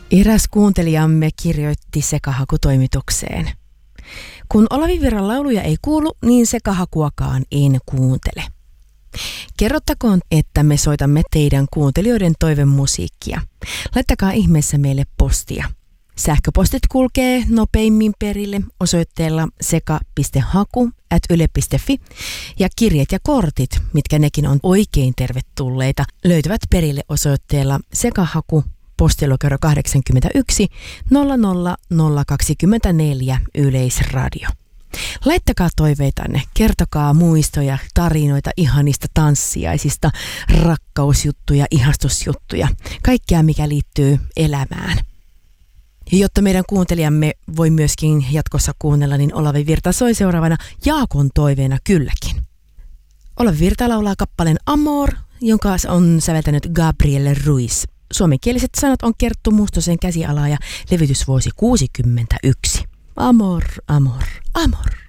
Eräs kuuntelijamme kirjoitti sekahakutoimitukseen. Kun Olavi Virran lauluja ei kuulu, niin sekahakuakaan en kuuntele. Kerrottakoon, että me soitamme teidän kuuntelijoiden toivemusiikkia. Laittakaa ihmeessä meille postia. Sähköpostit kulkee nopeimmin perille osoitteella seka.haku@yle.fi ja kirjeet ja kortit, mitkä nekin on oikein tervetulleita, löytyvät perille osoitteella sekahaku postilokero 81 00024 Yleisradio. Laittakaa toiveitanne, kertokaa muistoja, tarinoita ihanista tanssiaisista, rakkausjuttuja, ihastusjuttuja, kaikkea mikä liittyy elämään. Ja jotta meidän kuuntelijamme voi myöskin jatkossa kuunnella, niin Olavi Virta soi seuraavana Jaakon toiveena kylläkin. Olavi Virta laulaa kappaleen Amor, jonka on säveltänyt Gabriel Ruiz. Suomenkieliset sanat on Kerttu Mustosen käsialaa ja levytysvuosi 1961. Amor, amor, amor.